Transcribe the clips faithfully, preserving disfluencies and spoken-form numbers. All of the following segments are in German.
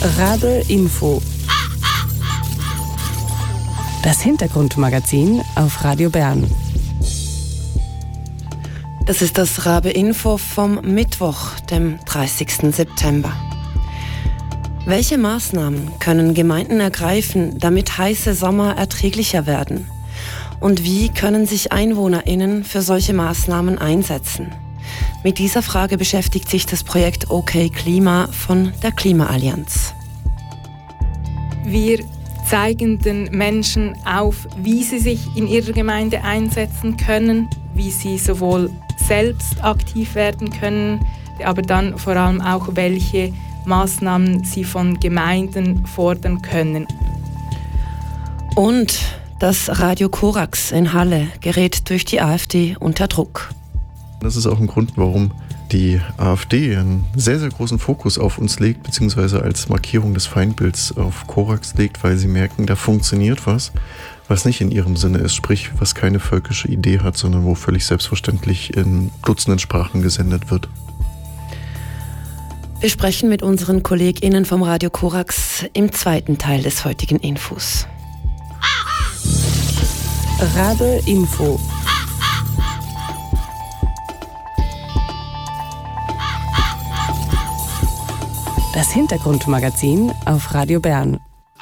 Rabe Info. Das Hintergrundmagazin auf Radio Bern. Das ist das Rabe Info vom Mittwoch, dem dreißigsten September. Welche Maßnahmen können Gemeinden ergreifen, damit heiße Sommer erträglicher werden? Und wie können sich EinwohnerInnen für solche Maßnahmen einsetzen? Mit dieser Frage beschäftigt sich das Projekt OK Klima von der Klimaallianz. Wir zeigen den Menschen auf, wie sie sich in ihrer Gemeinde einsetzen können, wie sie sowohl selbst aktiv werden können, aber dann vor allem auch, welche Maßnahmen sie von Gemeinden fordern können. Und das Radio Korax in Halle gerät durch die AfD unter Druck. Das ist auch ein Grund, warum die AfD einen sehr, sehr großen Fokus auf uns legt, beziehungsweise als Markierung des Feindbilds auf Korax legt, weil sie merken, da funktioniert was, was nicht in ihrem Sinne ist, sprich, was keine völkische Idee hat, sondern wo völlig selbstverständlich in Dutzenden Sprachen gesendet wird. Wir sprechen mit unseren KollegInnen vom Radio Korax im zweiten Teil des heutigen Infos. Rabe Info. Das Hintergrundmagazin auf Radio Bern.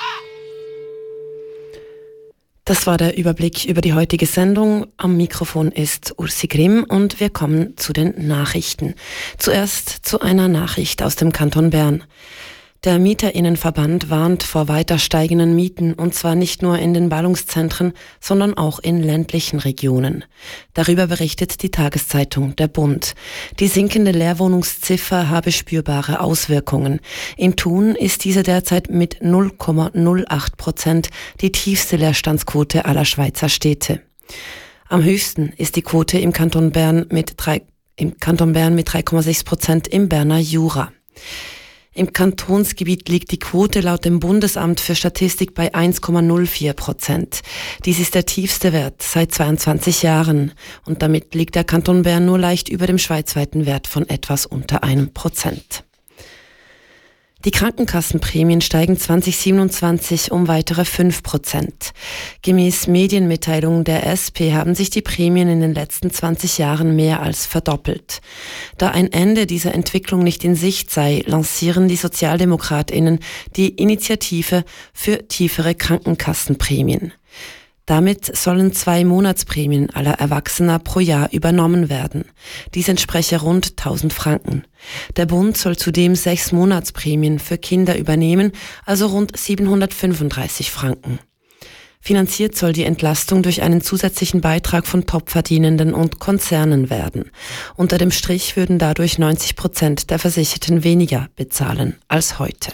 Das war der Überblick über die heutige Sendung. Am Mikrofon ist Ursi Grimm und wir kommen zu den Nachrichten. Zuerst zu einer Nachricht aus dem Kanton Bern. Der MieterInnenverband warnt vor weiter steigenden Mieten, und zwar nicht nur in den Ballungszentren, sondern auch in ländlichen Regionen. Darüber berichtet die Tageszeitung Der Bund. Die sinkende Leerwohnungsziffer habe spürbare Auswirkungen. In Thun ist diese derzeit mit null Komma null acht Prozent die tiefste Leerstandsquote aller Schweizer Städte. Am höchsten ist die Quote im Kanton Bern mit drei, im Kanton Bern mit drei Komma sechs Prozent im Berner Jura. Im Kantonsgebiet liegt die Quote laut dem Bundesamt für Statistik bei eins Komma null vier Prozent. Dies ist der tiefste Wert seit zweiundzwanzig Jahren und damit liegt der Kanton Bern nur leicht über dem schweizweiten Wert von etwas unter einem Prozent. Die Krankenkassenprämien steigen zwanzig siebenundzwanzig um weitere fünf Prozent. Gemäß Medienmitteilungen der S P haben sich die Prämien in den letzten zwanzig Jahren mehr als verdoppelt. Da ein Ende dieser Entwicklung nicht in Sicht sei, lancieren die SozialdemokratInnen die Initiative für tiefere Krankenkassenprämien. Damit sollen zwei Monatsprämien aller Erwachsener pro Jahr übernommen werden. Dies entspreche rund tausend Franken. Der Bund soll zudem sechs Monatsprämien für Kinder übernehmen, also rund siebenhundertfünfunddreißig Franken. Finanziert soll die Entlastung durch einen zusätzlichen Beitrag von Topverdienenden und Konzernen werden. Unter dem Strich würden dadurch neunzig Prozent der Versicherten weniger bezahlen als heute.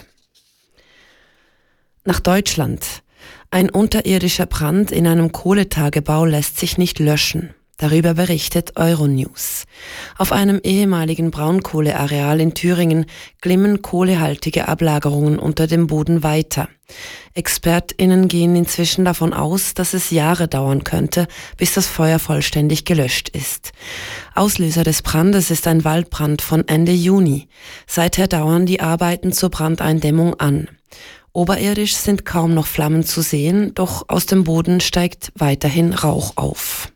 Nach Deutschland. Ein unterirdischer Brand in einem Kohletagebau lässt sich nicht löschen. Darüber berichtet Euronews. Auf einem ehemaligen Braunkohleareal in Thüringen glimmen kohlehaltige Ablagerungen unter dem Boden weiter. ExpertInnen gehen inzwischen davon aus, dass es Jahre dauern könnte, bis das Feuer vollständig gelöscht ist. Auslöser des Brandes ist ein Waldbrand von Ende Juni. Seither dauern die Arbeiten zur Brandeindämmung an. Oberirdisch sind kaum noch Flammen zu sehen, doch aus dem Boden steigt weiterhin Rauch auf.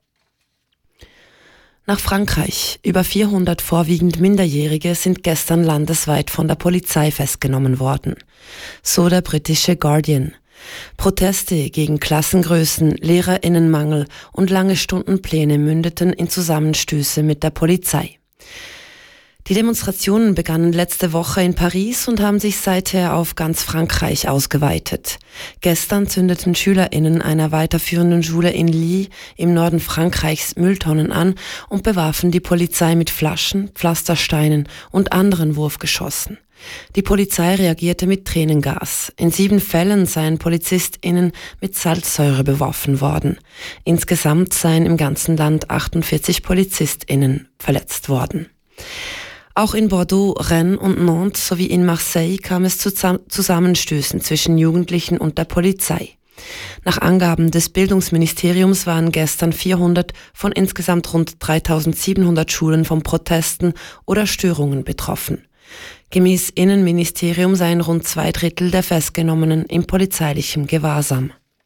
Nach Frankreich. Über vierhundert vorwiegend Minderjährige sind gestern landesweit von der Polizei festgenommen worden. So der britische Guardian. Proteste gegen Klassengrößen, LehrerInnenmangel und lange Stundenpläne mündeten in Zusammenstöße mit der Polizei. Die Demonstrationen begannen letzte Woche in Paris und haben sich seither auf ganz Frankreich ausgeweitet. Gestern zündeten SchülerInnen einer weiterführenden Schule in Lille im Norden Frankreichs Mülltonnen an und bewarfen die Polizei mit Flaschen, Pflastersteinen und anderen Wurfgeschossen. Die Polizei reagierte mit Tränengas. In sieben Fällen seien PolizistInnen mit Salzsäure beworfen worden. Insgesamt seien im ganzen Land achtundvierzig PolizistInnen verletzt worden. Auch in Bordeaux, Rennes und Nantes sowie in Marseille kam es zu Zusammenstößen zwischen Jugendlichen und der Polizei. Nach Angaben des Bildungsministeriums waren gestern vierhundert von insgesamt rund dreitausendsiebenhundert Schulen von Protesten oder Störungen betroffen. Gemäß Innenministerium seien rund zwei Drittel der Festgenommenen in polizeilichem Gewahrsam.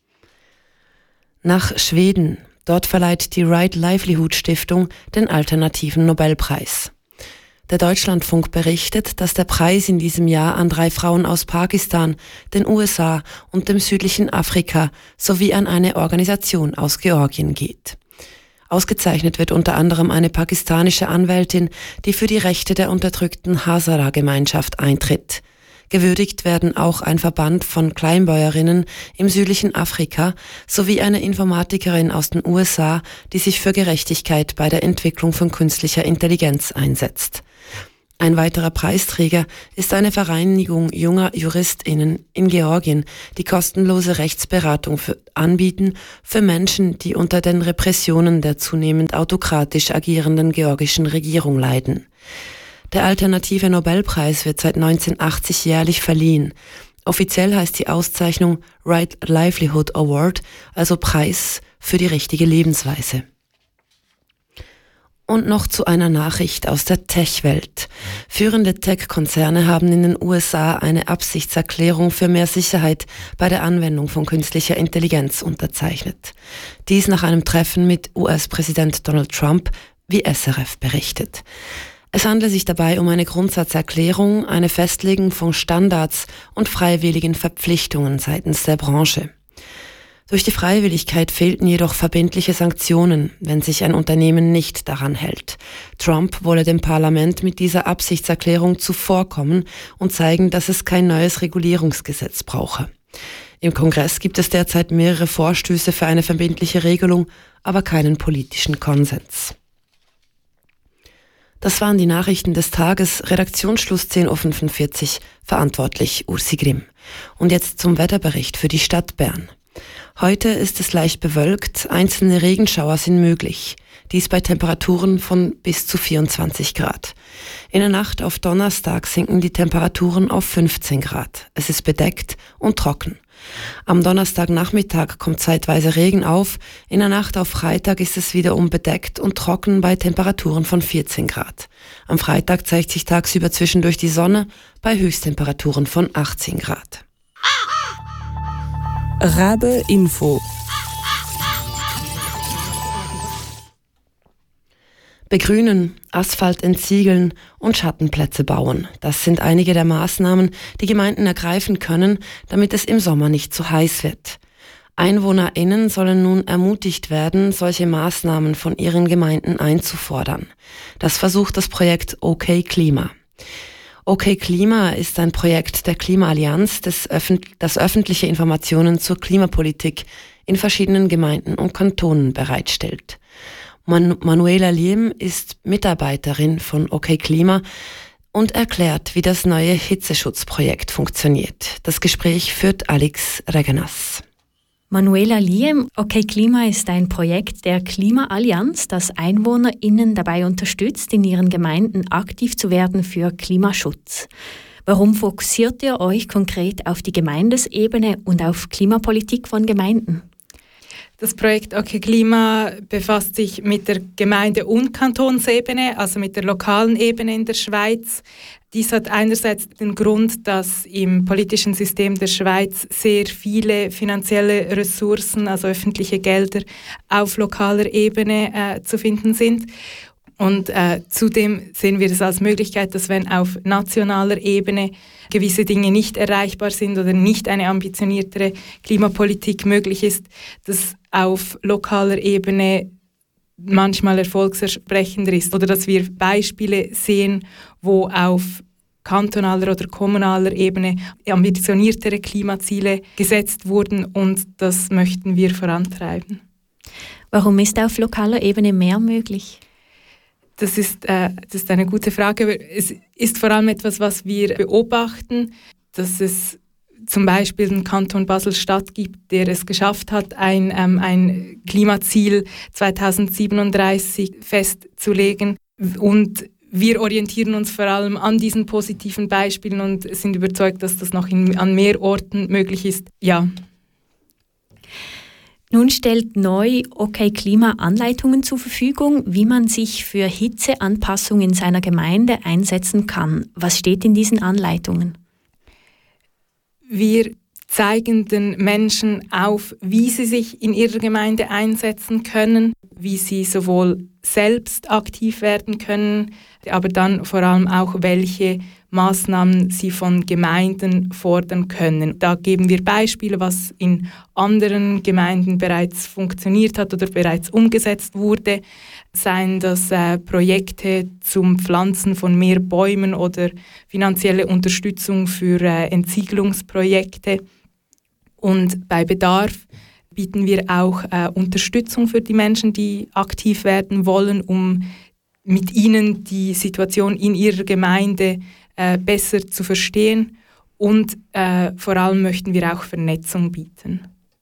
Nach Schweden. Dort verleiht die Right Livelihood Stiftung den alternativen Nobelpreis. Der Deutschlandfunk berichtet, dass der Preis in diesem Jahr an drei Frauen aus Pakistan, den U S A und dem südlichen Afrika sowie an eine Organisation aus Georgien geht. Ausgezeichnet wird unter anderem eine pakistanische Anwältin, die für die Rechte der unterdrückten Hazara-Gemeinschaft eintritt. Gewürdigt werden auch ein Verband von Kleinbäuerinnen im südlichen Afrika sowie eine Informatikerin aus den U S A, die sich für Gerechtigkeit bei der Entwicklung von künstlicher Intelligenz einsetzt. Ein weiterer Preisträger ist eine Vereinigung junger JuristInnen in Georgien, die kostenlose Rechtsberatung für, anbieten für Menschen, die unter den Repressionen der zunehmend autokratisch agierenden georgischen Regierung leiden. Der alternative Nobelpreis wird seit neunzehnhundertachtzig jährlich verliehen. Offiziell heißt die Auszeichnung Right Livelihood Award, also Preis für die richtige Lebensweise. Und noch zu einer Nachricht aus der Tech-Welt. Führende Tech-Konzerne haben in den U S A eine Absichtserklärung für mehr Sicherheit bei der Anwendung von künstlicher Intelligenz unterzeichnet. Dies nach einem Treffen mit U S-Präsident Donald Trump, wie S R F berichtet. Es handelt sich dabei um eine Grundsatzerklärung, eine Festlegung von Standards und freiwilligen Verpflichtungen seitens der Branche. Durch die Freiwilligkeit fehlten jedoch verbindliche Sanktionen, wenn sich ein Unternehmen nicht daran hält. Trump wolle dem Parlament mit dieser Absichtserklärung zuvorkommen und zeigen, dass es kein neues Regulierungsgesetz brauche. Im Kongress gibt es derzeit mehrere Vorstöße für eine verbindliche Regelung, aber keinen politischen Konsens. Das waren die Nachrichten des Tages, Redaktionsschluss zehn Uhr fünfundvierzig, verantwortlich Ursi Grimm. Und jetzt zum Wetterbericht für die Stadt Bern. Heute ist es leicht bewölkt, einzelne Regenschauer sind möglich. Dies bei Temperaturen von bis zu vierundzwanzig Grad. In der Nacht auf Donnerstag sinken die Temperaturen auf fünfzehn Grad. Es ist bedeckt und trocken. Am Donnerstagnachmittag kommt zeitweise Regen auf. In der Nacht auf Freitag ist es wiederum bedeckt und trocken bei Temperaturen von vierzehn Grad. Am Freitag zeigt sich tagsüber zwischendurch die Sonne bei Höchsttemperaturen von achtzehn Grad. Rabe Info. Begrünen, Asphalt entsiegeln und Schattenplätze bauen. Das sind einige der Maßnahmen, die Gemeinden ergreifen können, damit es im Sommer nicht zu heiß wird. EinwohnerInnen sollen nun ermutigt werden, solche Maßnahmen von ihren Gemeinden einzufordern. Das versucht das Projekt OK Klima. OK Klima ist ein Projekt der Klimaallianz, das, öffent- das öffentliche Informationen zur Klimapolitik in verschiedenen Gemeinden und Kantonen bereitstellt. Man- Manuela Liem ist Mitarbeiterin von OK Klima und erklärt, wie das neue Hitzeschutzprojekt funktioniert. Das Gespräch führt Alex Regenas. Manuela Liem, OK Klima ist ein Projekt der Klimaallianz, das EinwohnerInnen dabei unterstützt, in ihren Gemeinden aktiv zu werden für Klimaschutz. Warum fokussiert ihr euch konkret auf die Gemeindesebene und auf Klimapolitik von Gemeinden? Das Projekt OK Klima befasst sich mit der Gemeinde- und Kantonsebene, also mit der lokalen Ebene in der Schweiz. Dies hat einerseits den Grund, dass im politischen System der Schweiz sehr viele finanzielle Ressourcen, also öffentliche Gelder, auf lokaler Ebene äh, zu finden sind. Und äh, zudem sehen wir es als Möglichkeit, dass wenn auf nationaler Ebene gewisse Dinge nicht erreichbar sind oder nicht eine ambitioniertere Klimapolitik möglich ist, dass auf lokaler Ebene manchmal erfolgsversprechender ist oder dass wir Beispiele sehen, wo auf kantonaler oder kommunaler Ebene ambitioniertere Klimaziele gesetzt wurden und das möchten wir vorantreiben. Warum ist auf lokaler Ebene mehr möglich? Das ist, äh, das ist eine gute Frage. Es ist vor allem etwas, was wir beobachten, dass es zum Beispiel den Kanton Basel-Stadt gibt, der es geschafft hat, ein, ähm, ein Klimaziel zweitausendsiebenunddreißig festzulegen. Und wir orientieren uns vor allem an diesen positiven Beispielen und sind überzeugt, dass das noch in, an mehr Orten möglich ist. Ja. Nun stellt neu OK Klima Anleitungen zur Verfügung, wie man sich für Hitzeanpassung in seiner Gemeinde einsetzen kann. Was steht in diesen Anleitungen? Wir zeigen den Menschen auf, wie sie sich in ihrer Gemeinde einsetzen können, wie sie sowohl selbst aktiv werden können, aber dann vor allem auch, welche Maßnahmen sie von Gemeinden fordern können. Da geben wir Beispiele, was in anderen Gemeinden bereits funktioniert hat oder bereits umgesetzt wurde. Seien das äh, Projekte zum Pflanzen von mehr Bäumen oder finanzielle Unterstützung für äh, Entsiegelungsprojekte. Und bei Bedarf bieten wir auch äh, Unterstützung für die Menschen, die aktiv werden wollen, um mit ihnen die Situation in ihrer Gemeinde äh, besser zu verstehen. Und äh, vor allem möchten wir auch Vernetzung bieten.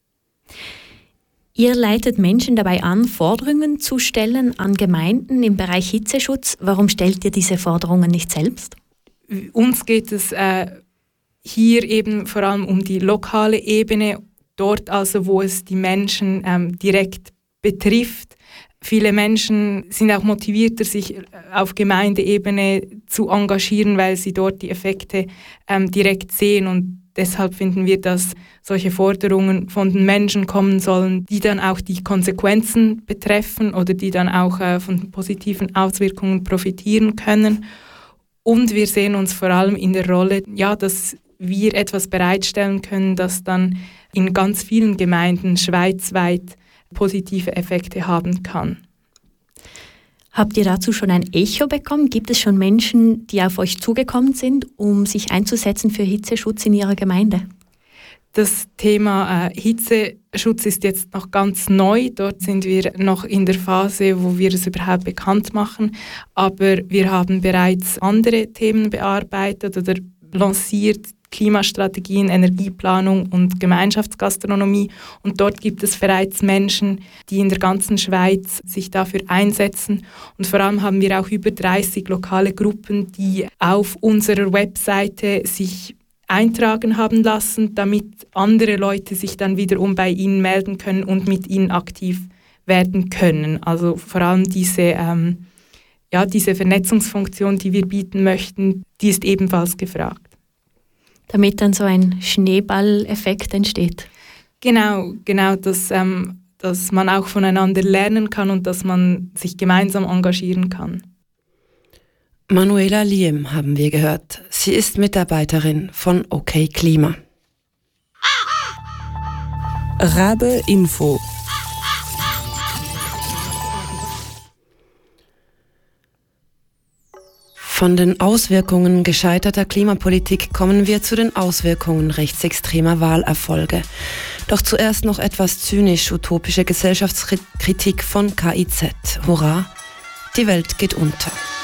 Ihr leitet Menschen dabei an, Forderungen zu stellen an Gemeinden im Bereich Hitzeschutz. Warum stellt ihr diese Forderungen nicht selbst? Uns geht es äh, hier eben vor allem um die lokale Ebene, dort also, wo es die Menschen ähm, direkt betrifft. Viele Menschen sind auch motivierter, sich auf Gemeindeebene zu engagieren, weil sie dort die Effekte ähm, direkt sehen. Und deshalb finden wir, dass solche Forderungen von den Menschen kommen sollen, die dann auch die Konsequenzen betreffen oder die dann auch äh, von den positiven Auswirkungen profitieren können. Und wir sehen uns vor allem in der Rolle, ja, dass wir etwas bereitstellen können, das dann in ganz vielen Gemeinden schweizweit positive Effekte haben kann. Habt ihr dazu schon ein Echo bekommen? Gibt es schon Menschen, die auf euch zugekommen sind, um sich einzusetzen für Hitzeschutz in ihrer Gemeinde? Das Thema äh, Hitzeschutz ist jetzt noch ganz neu. Dort sind wir noch in der Phase, wo wir es überhaupt bekannt machen. Aber wir haben bereits andere Themen bearbeitet oder lanciert, Klimastrategien, Energieplanung und Gemeinschaftsgastronomie. Und dort gibt es bereits Menschen, die in der ganzen Schweiz sich dafür einsetzen. Und vor allem haben wir auch über dreißig lokale Gruppen, die auf unserer Webseite sich eintragen haben lassen, damit andere Leute sich dann wiederum bei ihnen melden können und mit ihnen aktiv werden können. Also vor allem diese, ähm, ja, diese Vernetzungsfunktion, die wir bieten möchten, die ist ebenfalls gefragt. Damit dann so ein Schneeballeffekt entsteht. Genau, genau, dass, ähm, dass man auch voneinander lernen kann und dass man sich gemeinsam engagieren kann. Manuela Liem haben wir gehört. Sie ist Mitarbeiterin von OK Klima. Rabe Info. Von den Auswirkungen gescheiterter Klimapolitik kommen wir zu den Auswirkungen rechtsextremer Wahlerfolge. Doch zuerst noch etwas zynisch-utopische Gesellschaftskritik von K I Z. Hurra, die Welt geht unter.